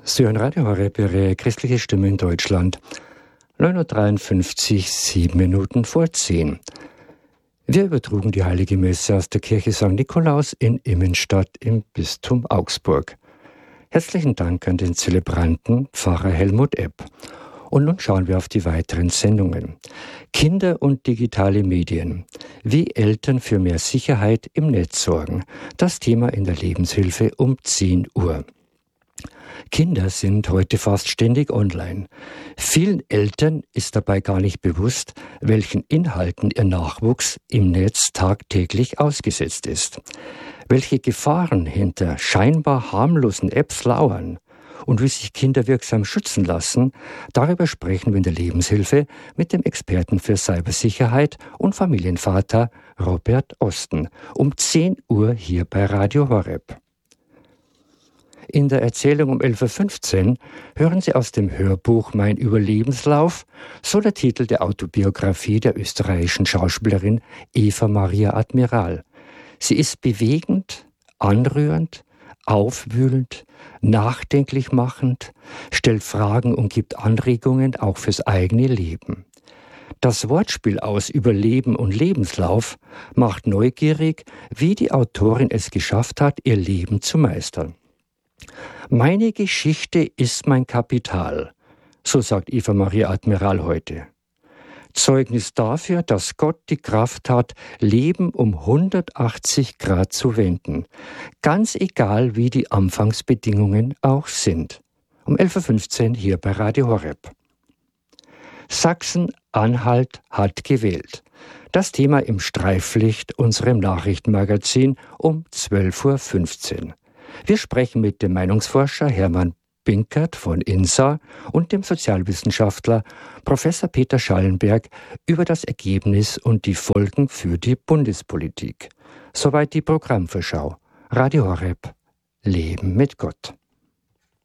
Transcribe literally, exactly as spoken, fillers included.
Sie hören Radio Horeb, Ihre christliche Stimme in Deutschland. neun Uhr dreiundfünfzig, sieben Minuten vor zehn. Wir übertrugen die Heilige Messe aus der Kirche Sankt Nikolaus in Immenstadt im Bistum Augsburg. Herzlichen Dank an den Zelebranten, Pfarrer Helmut Epp. Und nun schauen wir auf die weiteren Sendungen. Kinder und digitale Medien. Wie Eltern für mehr Sicherheit im Netz sorgen. Das Thema in der Lebenshilfe um zehn Uhr. Kinder sind heute fast ständig online. Vielen Eltern ist dabei gar nicht bewusst, welchen Inhalten ihr Nachwuchs im Netz tagtäglich ausgesetzt ist. Welche Gefahren hinter scheinbar harmlosen Apps lauern und wie sich Kinder wirksam schützen lassen, darüber sprechen wir in der Lebenshilfe mit dem Experten für Cybersicherheit und Familienvater Robert Osten um zehn Uhr hier bei Radio Horeb. In der Erzählung um elf Uhr fünfzehn hören Sie aus dem Hörbuch Mein Überlebenslauf, so der Titel der Autobiografie der österreichischen Schauspielerin Eva Maria Admiral. Sie ist bewegend, anrührend, aufwühlend, nachdenklich machend, stellt Fragen und gibt Anregungen auch fürs eigene Leben. Das Wortspiel aus Überleben und Lebenslauf macht neugierig, wie die Autorin es geschafft hat, ihr Leben zu meistern. Meine Geschichte ist mein Kapital, so sagt Eva Maria Admiral heute. Zeugnis dafür, dass Gott die Kraft hat, Leben um hundertachtzig Grad zu wenden. Ganz egal, wie die Anfangsbedingungen auch sind. Um elf Uhr fünfzehn hier bei Radio Horeb. Sachsen-Anhalt hat gewählt. Das Thema im Streiflicht, unserem Nachrichtenmagazin um zwölf Uhr fünfzehn. Wir sprechen mit dem Meinungsforscher Hermann Binkert von INSA und dem Sozialwissenschaftler Professor Peter Schallenberg über das Ergebnis und die Folgen für die Bundespolitik. Soweit die Programmvorschau. Radio Horeb. Leben mit Gott.